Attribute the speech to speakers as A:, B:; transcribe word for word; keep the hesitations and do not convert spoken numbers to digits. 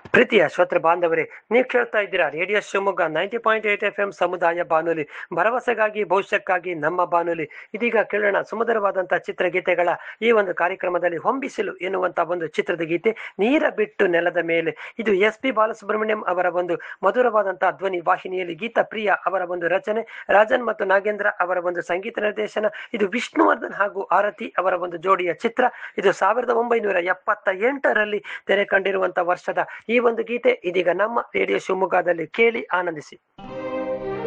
A: ಪ್ರೀತಿಯ ಶ್ರೋತೃ ಬಾಂಧವರೇ, ನೀವು ಕೇಳ್ತಾ ಇದ್ದೀರಾ radio Shivamogga ninety point eight F M ಸಮುದಾಯ ಬಾನುಲಿ, ಭರವಸೆಗಾಗಿ ಭವಿಷ್ಯಕ್ಕಾಗಿ ನಮ್ಮ ಬಾನುಲಿ. ಇದೀಗ ಕೇಳೋಣ ಸುಮಧುರವಾದಂತಹ ಚಿತ್ರಗೀತೆಗಳ ಈ ಒಂದು ಕಾರ್ಯಕ್ರಮದಲ್ಲಿ ಹೊಂಬಿಸಿಲು ಎನ್ನುವಂತ ಒಂದು ಚಿತ್ರದ ಗೀತೆ, ನೀರ ಬಿಟ್ಟು ನೆಲದ ಮೇಲೆ. ಇದು ಎಸ್ ಪಿ ಬಾಲಸುಬ್ರಹ್ಮಣ್ಯಂ ಅವರ ಒಂದು ಮಧುರವಾದಂತಹ ಧ್ವನಿ ವಾಹಿನಿಯಲ್ಲಿ ಗೀತಾ ಪ್ರಿಯ ಅವರ ಒಂದು ರಚನೆ, ರಾಜನ್ ಮತ್ತು ನಾಗೇಂದ್ರ ಅವರ ಒಂದು ಸಂಗೀತ ನಿರ್ದೇಶನ. ಇದು ವಿಷ್ಣುವರ್ಧನ್ ಹಾಗೂ ಆರತಿ ಅವರ ಒಂದು ಜೋಡಿಯ ಚಿತ್ರ. ಇದು ಸಾವಿರದ ಒಂಬೈನೂರ ಎಪ್ಪತ್ತ ಎಂಟರಲ್ಲಿ ತೆರೆ ಕಂಡಿರುವಂತಹ ವರ್ಷದ ಈ ಒಂದು ಗೀತೆ ಇದೀಗ ನಮ್ಮ ರೇಡಿಯೋ ಶಿವಮೊಗ್ಗದಲ್ಲಿ ಕೇಳಿ ಆನಂದಿಸಿ.